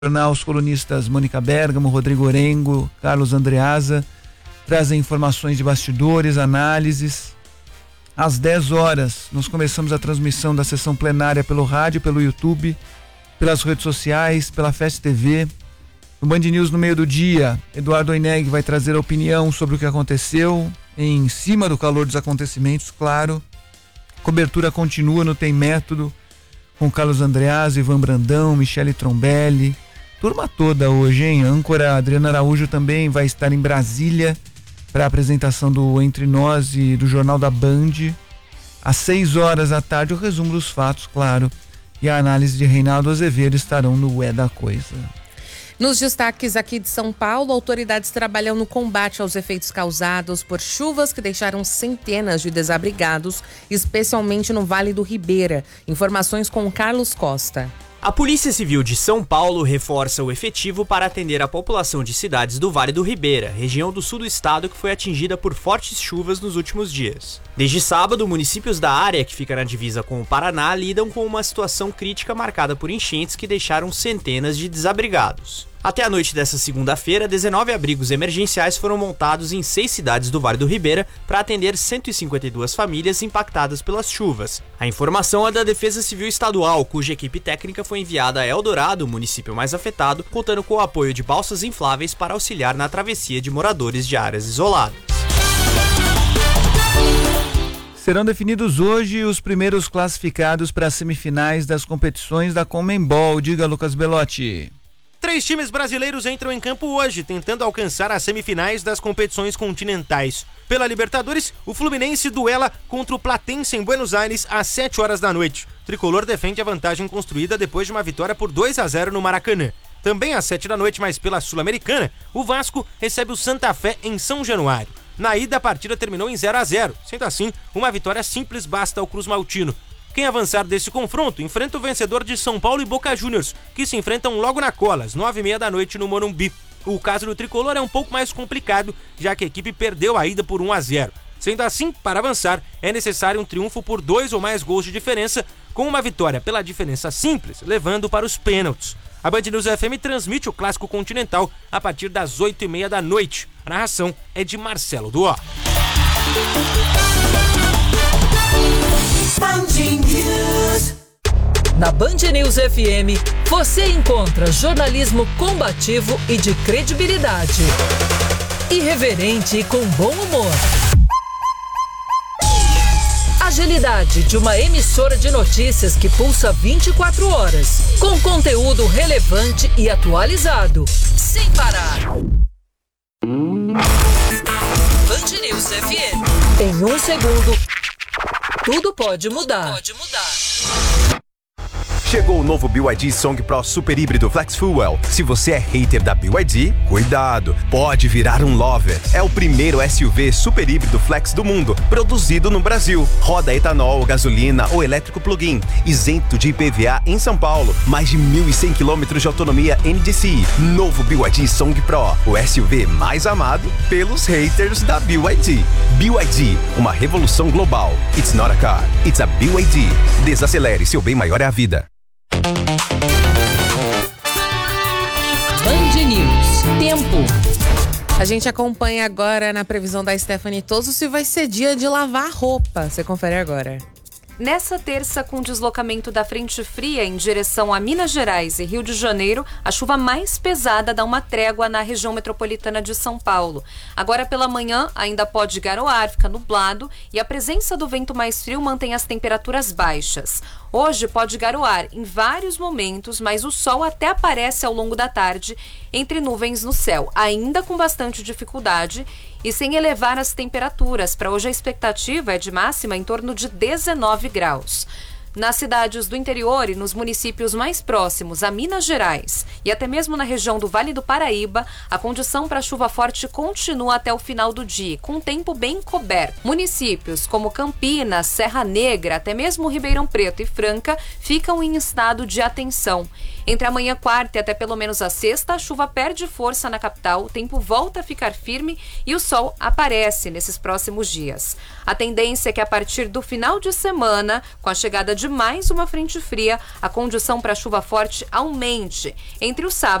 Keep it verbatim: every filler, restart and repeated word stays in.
jornal, os colunistas Mônica Bergamo, Rodrigo Orengo, Carlos Andreasa trazem informações de bastidores, análises. Às dez horas, nós começamos a transmissão da sessão plenária pelo rádio, pelo YouTube, pelas redes sociais, pela Fest T V. No Band News, no meio do dia, Eduardo Oineg vai trazer a opinião sobre o que aconteceu, em cima do calor dos acontecimentos, claro. Cobertura continua no Tem Método, com Carlos Andreasa, Ivan Brandão, Michele Trombelli. Turma toda hoje, hein? A âncora Adriana Araújo também vai estar em Brasília para a apresentação do Entre Nós e do Jornal da Band. Às seis horas da tarde, o resumo dos fatos, claro. E a análise de Reinaldo Azevedo estarão no É da Coisa. Nos destaques aqui de São Paulo, autoridades trabalham no combate aos efeitos causados por chuvas que deixaram centenas de desabrigados, especialmente no Vale do Ribeira. Informações com Carlos Costa. A Polícia Civil de São Paulo reforça o efetivo para atender a população de cidades do Vale do Ribeira, região do sul do estado que foi atingida por fortes chuvas nos últimos dias. Desde sábado, municípios da área, que fica na divisa com o Paraná, lidam com uma situação crítica marcada por enchentes que deixaram centenas de desabrigados. Até a noite desta segunda-feira, dezenove abrigos emergenciais foram montados em seis cidades do Vale do Ribeira para atender cento e cinquenta e duas famílias impactadas pelas chuvas. A informação é da Defesa Civil Estadual, cuja equipe técnica foi enviada a Eldorado, o município mais afetado, contando com o apoio de balsas infláveis para auxiliar na travessia de moradores de áreas isoladas. Serão definidos hoje os primeiros classificados para as semifinais das competições da Conmebol. Diga, Lucas Belotti. Três times brasileiros entram em campo hoje, tentando alcançar as semifinais das competições continentais. Pela Libertadores, o Fluminense duela contra o Platense em Buenos Aires às sete horas da noite. O tricolor defende a vantagem construída depois de uma vitória por dois a zero no Maracanã. Também às sete da noite, mas pela Sul-Americana, o Vasco recebe o Santa Fé em São Januário. Na ida, a partida terminou em zero a zero. Sendo assim, uma vitória simples basta ao Cruz Maltino. Quem avançar desse confronto enfrenta o vencedor de São Paulo e Boca Juniors, que se enfrentam logo na cola, às nove e meia da noite no Morumbi. O caso do tricolor é um pouco mais complicado, já que a equipe perdeu a ida por um a zero. Sendo assim, para avançar, é necessário um triunfo por dois ou mais gols de diferença, com uma vitória pela diferença simples, levando para os pênaltis. A Band News F M transmite o Clássico Continental a partir das oito e meia da noite. A narração é de Marcelo Duó. Na Band News F M, você encontra jornalismo combativo e de credibilidade. Irreverente e com bom humor. Agilidade de uma emissora de notícias que pulsa vinte e quatro horas, com conteúdo relevante e atualizado, sem parar. Band News F M. Em um segundo, tudo pode mudar. Pode mudar. Chegou o novo B Y D Song Pro Super Híbrido Flex Fuel. Se você é hater da B Y D, cuidado, pode virar um lover. É o primeiro S U V super híbrido flex do mundo, produzido no Brasil. Roda etanol, gasolina ou elétrico plug-in, isento de I P V A em São Paulo. Mais de mil e cem quilômetros de autonomia N D C I. Novo B Y D Song Pro, o S U V mais amado pelos haters da B Y D. B Y D, uma revolução global. It's not a car, it's a B Y D. Desacelere, seu bem maior é a vida. Band News. Tempo. A gente acompanha agora na previsão da Stephanie Toso se vai ser dia de lavar roupa. Você confere agora. Nessa terça, com deslocamento da frente fria em direção a Minas Gerais e Rio de Janeiro, a chuva mais pesada dá uma trégua na região metropolitana de São Paulo. Agora pela manhã ainda pode garoar, fica nublado e a presença do vento mais frio mantém as temperaturas baixas. Hoje pode garoar em vários momentos, mas o sol até aparece ao longo da tarde entre nuvens no céu, ainda com bastante dificuldade e sem elevar as temperaturas. Para hoje a expectativa é de máxima em torno de dezenove graus. Nas cidades do interior e nos municípios mais próximos a Minas Gerais e até mesmo na região do Vale do Paraíba, a condição para chuva forte continua até o final do dia, com tempo bem coberto. Municípios como Campinas, Serra Negra, até mesmo Ribeirão Preto e Franca ficam em estado de atenção. Entre amanhã quarta e até pelo menos a sexta, a chuva perde força na capital, o tempo volta a ficar firme e o sol aparece nesses próximos dias. A tendência é que a partir do final de semana, com a chegada de de mais uma frente fria, a condição para chuva forte aumente. Entre o sábado